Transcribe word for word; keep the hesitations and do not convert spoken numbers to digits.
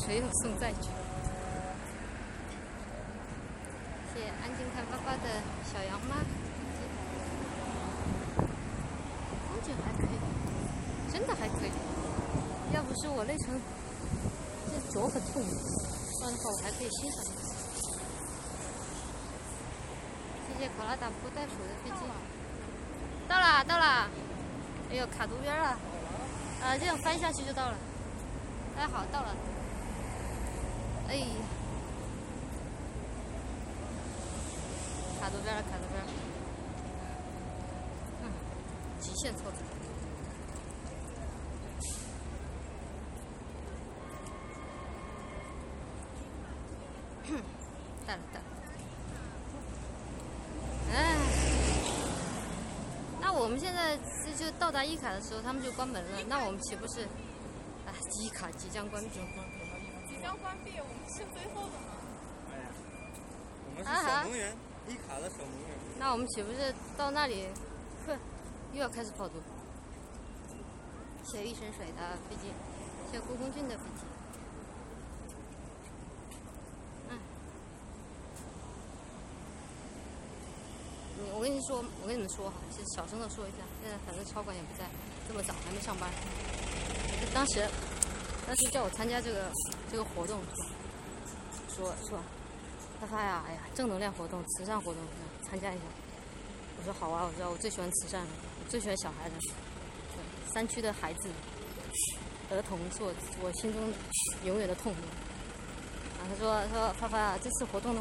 水有送载具。谢谢安静看爸爸的小羊妈，风景还可以，真的还可以。要不是我累成这脚很痛，不然的话我还可以欣赏一下。谢谢考拉达布袋鼠的飞机。到了，到了。哎呦，卡路边了。啊，这样翻下去就到了。大家好，到了。哎呀，卡路边了，卡路边了。嗯，极限操作。到了，到了。哎，那我们现在就到达伊卡的时候，他们就关门了。那我们岂不是？啊，伊卡即将关闭。 即将关闭，我们是最后的吗？ 哎呀，我们是守门员，伊卡的守门员。 那我们岂不是到那里，呵，又要开始跑图？谢谢一身水的飞机，谢谢顾空俊的飞机。嗯，我跟你说，我跟你们说哈，就小声的说一下，现在反正超管也不在，这么早还没上班。当时，当时叫我参加这个这个活动，说说，他发呀，哎呀，正能量活动、慈善活动，参加一下。我说好啊，我知道，我最喜欢慈善了，我最喜欢小孩子，山区的孩子、儿童是我我心中永远的痛。然后他说说发发啊，这次活动呢，